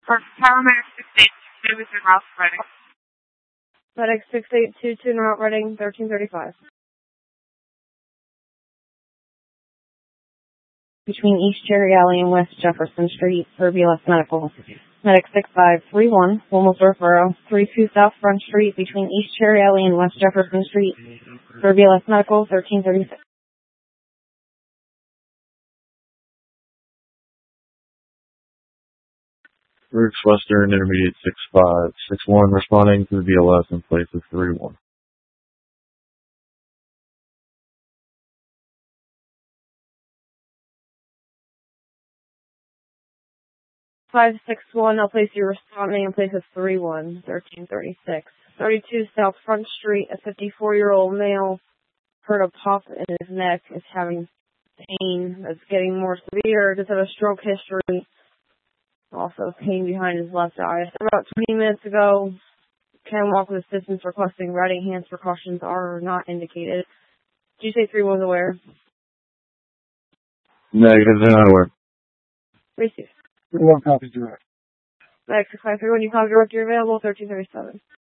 For paramedic 6822 is in route ready. Medic 6822 en route Reading, 1335. Between East Cherry Alley and West Jefferson Street for BLS Medical. Medic 6531, Wilmsdorf Borough, 32 South Front Street between East Cherry Alley and West Jefferson Street for BLS Medical, 1336. Routes Western Intermediate 6561 responding to the BLS in place of 31. Five 6-1, I'll place you responding in place of 3-1, 1336. 32 South Front Street, a 54-year-old male heard a pop in his neck, is having pain that's getting more severe, does have a stroke history, also pain behind his left eye. About 20 minutes ago, can walk with assistance requesting red hands precautions are not indicated. Did you say 3 was aware? Negative, they're not aware. Receive. 31 copies direct. Medic 6531, you copy direct, you're available, 1337.